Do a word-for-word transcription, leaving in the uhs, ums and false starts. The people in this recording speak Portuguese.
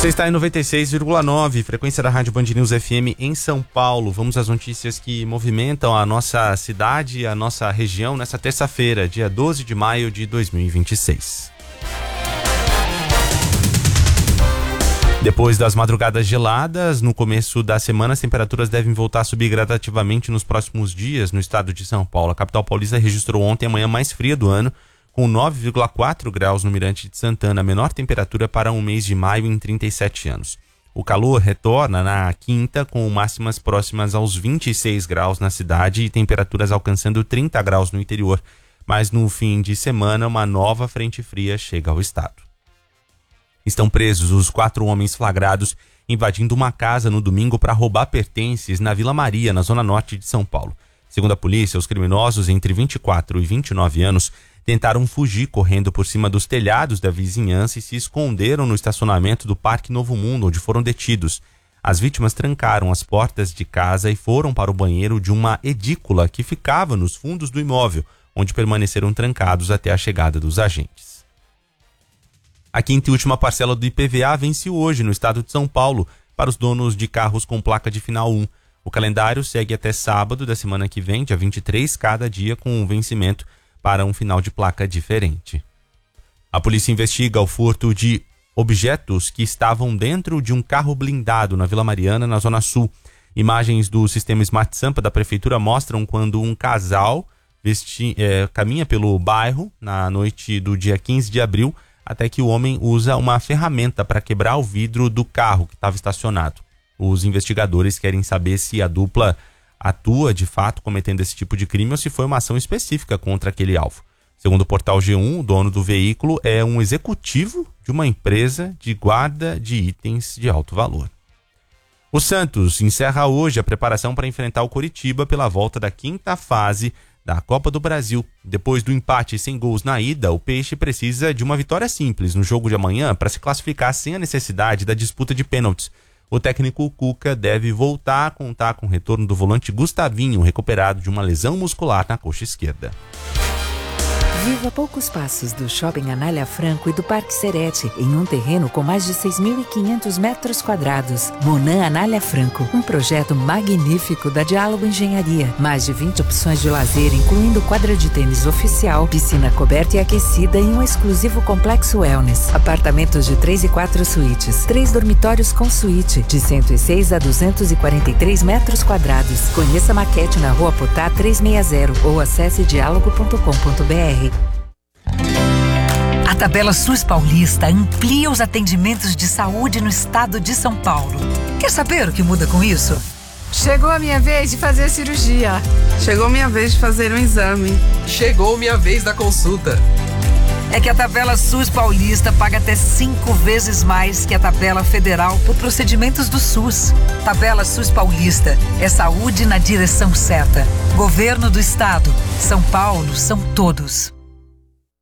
Você está em noventa e seis vírgula nove, frequência da Rádio Band News F M em São Paulo. Vamos às notícias que movimentam a nossa cidade e a nossa região nessa terça-feira, dia doze de maio de dois mil e vinte e seis. Depois das madrugadas geladas, no começo da semana, as temperaturas devem voltar a subir gradativamente nos próximos dias no estado de São Paulo. A capital paulista registrou ontem a manhã mais fria do ano, com nove vírgula quatro graus no Mirante de Santana, a menor temperatura para um mês de maio em trinta e sete anos. O calor retorna na quinta, com máximas próximas aos vinte e seis graus na cidade e temperaturas alcançando trinta graus no interior. Mas no fim de semana, uma nova frente fria chega ao estado. Estão presos os quatro homens flagrados invadindo uma casa no domingo para roubar pertences na Vila Maria, na zona norte de São Paulo. Segundo a polícia, os criminosos entre vinte e quatro e vinte e nove anos tentaram fugir correndo por cima dos telhados da vizinhança e se esconderam no estacionamento do Parque Novo Mundo, onde foram detidos. As vítimas trancaram as portas de casa e foram para o banheiro de uma edícula que ficava nos fundos do imóvel, onde permaneceram trancados até a chegada dos agentes. A quinta e última parcela do I P V A vence hoje no estado de São Paulo para os donos de carros com placa de final um. O calendário segue até sábado da semana que vem, dia vinte e três, cada dia com um vencimento para um final de placa diferente. A polícia investiga o furto de objetos que estavam dentro de um carro blindado na Vila Mariana, na Zona Sul. Imagens do sistema Smart Sampa da prefeitura mostram quando um casal vesti, é, caminha pelo bairro na noite do dia quinze de abril, até que o homem usa uma ferramenta para quebrar o vidro do carro que estava estacionado. Os investigadores querem saber se a dupla atua de fato cometendo esse tipo de crime ou se foi uma ação específica contra aquele alvo. Segundo o portal G um, o dono do veículo é um executivo de uma empresa de guarda de itens de alto valor. O Santos encerra hoje a preparação para enfrentar o Coritiba pela volta da quinta fase da Copa do Brasil. Depois do empate sem gols na ida, o Peixe precisa de uma vitória simples no jogo de amanhã para se classificar sem a necessidade da disputa de pênaltis. O técnico Cuca deve voltar a contar com o retorno do volante Gustavinho, recuperado de uma lesão muscular na coxa esquerda. Viva a poucos passos do Shopping Anália Franco e do Parque Serete, em um terreno com mais de seis mil e quinhentos metros quadrados. Monan Anália Franco, um projeto magnífico da Diálogo Engenharia. Mais de vinte opções de lazer, incluindo quadra de tênis oficial, piscina coberta e aquecida e um exclusivo complexo wellness. Apartamentos de três e quatro suítes, três dormitórios com suíte, de cento e seis a duzentos e quarenta e três metros quadrados. Conheça a maquete na Rua Potá trezentos e sessenta ou acesse diálogo ponto com ponto br. A Tabela SUS Paulista amplia os atendimentos de saúde no estado de São Paulo. Quer saber o que muda com isso? Chegou a minha vez de fazer a cirurgia. Chegou a minha vez de fazer um exame. Chegou minha vez da consulta. É que a Tabela SUS Paulista paga até cinco vezes mais que a Tabela Federal por procedimentos do SUS. Tabela SUS Paulista é saúde na direção certa. Governo do Estado. São Paulo são todos.